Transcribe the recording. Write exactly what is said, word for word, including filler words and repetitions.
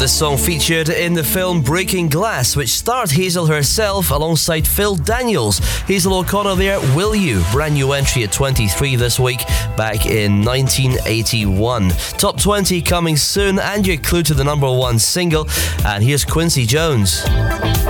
This song featured in the film Breaking Glass, which starred Hazel herself alongside Phil Daniels. Hazel O'Connor there, Will You? Brand new entry at twenty-three this week, back in nineteen eighty-one. Top twenty coming soon, and your clue to the number one single. And here's Quincy Jones.